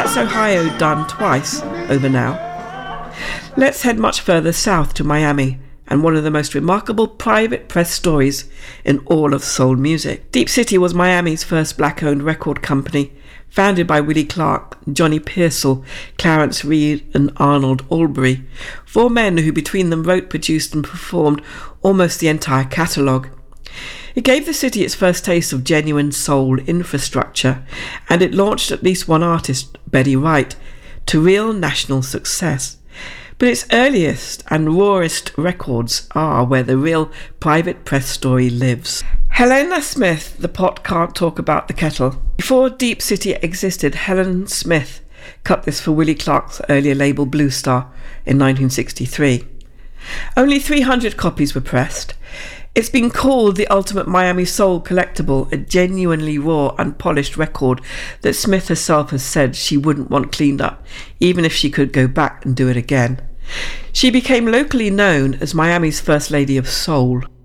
That's Ohio done twice over now. Let's head much further south to Miami and one of the most remarkable private press stories in all of soul music. Deep City was Miami's first black-owned record company, founded by Willie Clark, Johnny Pearsall, Clarence Reed and Arnold Albury, four men who between them wrote, produced and performed almost the entire catalogue. It gave the city its first taste of genuine soul infrastructure, and it launched at least one artist, Betty Wright, to real national success. But its earliest and rawest records are where the real private press story lives. Helena Smith, the pot can't talk about the kettle. Before Deep City existed, Helen Smith cut this for Willie Clark's earlier label Blue Star in 1963. Only 300 copies were pressed. It's been called the ultimate Miami soul collectible, a genuinely raw, unpolished record that Smith herself has said she wouldn't want cleaned up, even if she could go back and do it again. She became locally known as Miami's First Lady of Soul.